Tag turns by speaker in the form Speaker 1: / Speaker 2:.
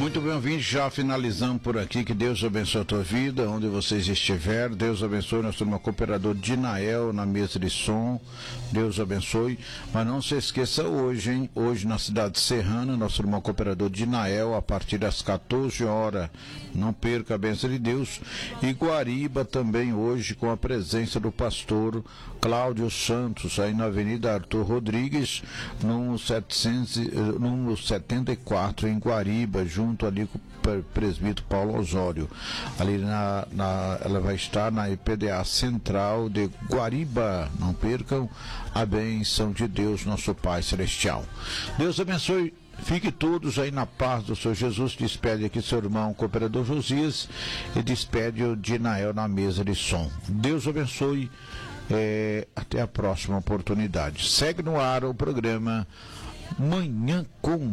Speaker 1: Muito bem-vindo, já finalizando por aqui, que Deus abençoe a tua vida, onde vocês estiver, Deus abençoe nosso irmão cooperador Dinael na mesa de som, Deus abençoe, mas não se esqueça hoje, hein, hoje na cidade serrana, nosso irmão cooperador Dinael, a partir das 14 horas, não perca a bênção de Deus, e Guariba também hoje com a presença do pastor Cláudio Santos, aí na Avenida Arthur Rodrigues, no 74 em Guariba, junto ali com o presbítero Paulo Osório. Ali ela vai estar na IPDA Central de Guariba. Não percam a bênção de Deus, nosso Pai Celestial. Deus abençoe. Fique todos aí na paz do Senhor Jesus. Despede aqui seu irmão cooperador Josias e despede o Dinael na mesa de som. Deus abençoe. Até a próxima oportunidade. Segue no ar o programa Manhã com